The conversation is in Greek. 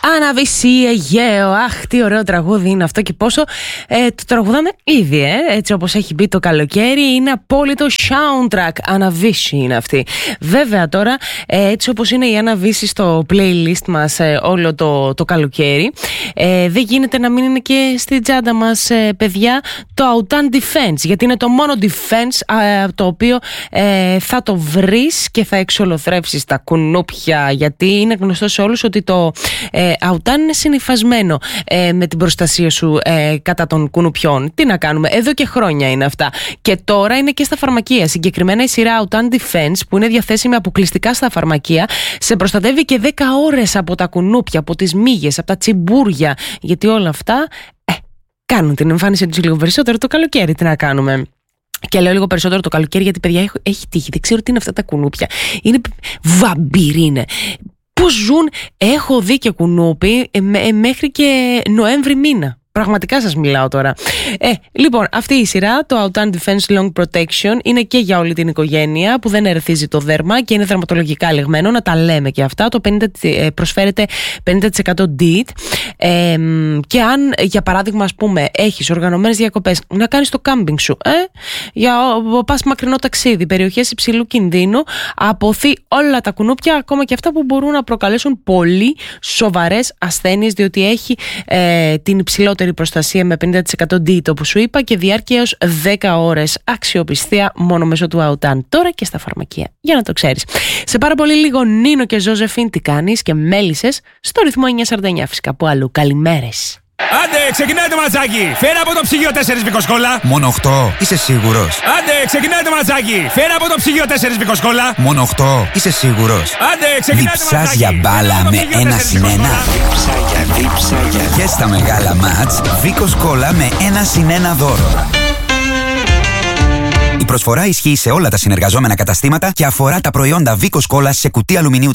Αναβησί Αιγαίο. Αχ, τι ωραίο τραγούδι είναι αυτό και πόσο το τραγουδάμε ήδη, έτσι όπως έχει μπει το καλοκαίρι. Είναι απόλυτο soundtrack. Αναβήσι είναι αυτή. Βέβαια τώρα, έτσι όπως είναι η Αναβήσι στο playlist μας όλο το καλοκαίρι, δεν γίνεται να μην είναι και στην τσάντα μας, παιδιά, το Autan Defense. Γιατί είναι το μόνο defense το οποίο θα το βρεις και θα εξολοθρεύσεις τα κουνούπια. Γιατί είναι γνωστό σε όλους ότι το Autan είναι συνυφασμένο με την προστασία σου κατά των κουνουπιών. Τι να κάνουμε, εδώ και χρόνια είναι αυτά. Και τώρα είναι και στα φαρμακεία. Συγκεκριμένα η σειρά Autan Defense, που είναι διαθέσιμη αποκλειστικά στα φαρμακεία, σε προστατεύει και 10 ώρες από τα κουνούπια, από τις μύγες, από τα τσιμπούρια. Γιατί όλα αυτά κάνουν την εμφάνιση τους λίγο περισσότερο το καλοκαίρι. Τι να κάνουμε. Και λέω λίγο περισσότερο το καλοκαίρι, γιατί παιδιά έχει τύχει. Δεν ξέρω τι είναι αυτά τα κουνούπια. Είναι βαμπύρι είναι. Πώς ζουν, έχω δει και κουνούπι μέχρι και Νοέμβρη μήνα. Πραγματικά σας μιλάω τώρα. Λοιπόν, αυτή η σειρά, το Autan Defense Long Protection, είναι και για όλη την οικογένεια, που δεν ερεθίζει το δέρμα και είναι δερματολογικά ελεγμένο. Να τα λέμε και αυτά. Το 50, προσφέρεται 50% DEET. Και αν, για παράδειγμα, ας πούμε, έχεις οργανωμένες διακοπές, να κάνεις το κάμπινγκ σου, για πας μακρινό ταξίδι, περιοχές υψηλού κινδύνου, αποθεί όλα τα κουνούπια, ακόμα και αυτά που μπορούν να προκαλέσουν πολύ σοβαρές ασθένειες, διότι έχει την υψηλότερη προστασία με 50% DEET, όπως σου είπα, και διάρκεια έως 10 ώρες. Αξιοπιστία μόνο μέσω του Autan. Τώρα και στα φαρμακεία, για να το ξέρεις. Σε πάρα πολύ λίγο, Νίνο και Ζώζεφιν, τι κάνεις, και μέλισσες στο ρυθμό 949, φυσικά που αλλού. Καλημέρες. Άντε, ξεκινάει το ματσάκι! Φέρα από το ψυγείο 4 βικοσκόλα! Μόνο 8, είσαι σίγουρος? Άντε, ξεκινάει το ματσάκι! Φέρα από το ψυγείο 4 βικοσκόλα! Μόνο 8, είσαι σίγουρος? Άντε, ξεκινάει το ματσάκι! Διψάς για μπάλα με 1-1. Δίψα. Και στα μεγάλα μάτς, Βίκος-Κόλα με 1-1 δώρο. Η προσφορά ισχύει σε όλα τα συνεργαζόμενα καταστήματα και αφορά τα προϊόντα Βίκος-Κόλα σε κουτί αλουμινίου